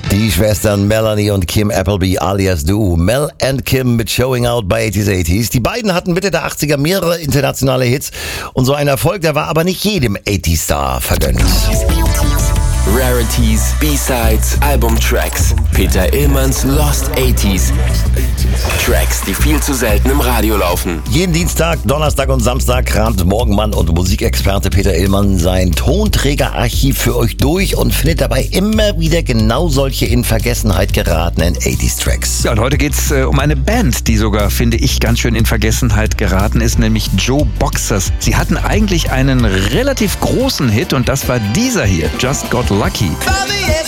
Die Schwestern Melanie und Kim Appleby alias Du. Mel and Kim mit Showing Out bei 80s. Die beiden hatten Mitte der 80er mehrere internationale Hits und so ein Erfolg, der war aber nicht jedem 80-Star vergönnt. Rarities, B-Sides, Albumtracks. Peter Illmanns Lost 80s. Tracks, die viel zu selten im Radio laufen. Jeden Dienstag, Donnerstag und Samstag kramt Morgenmann und Musikexperte Peter Illmann sein Tonträgerarchiv für euch durch und findet dabei immer wieder genau solche in Vergessenheit geratenen 80s-Tracks. Ja, und heute geht's um eine Band, die sogar, finde ich, ganz schön in Vergessenheit geraten ist, nämlich Joe Boxers. Sie hatten eigentlich einen relativ großen Hit und das war dieser hier, Just Got Lucky. Father, yes,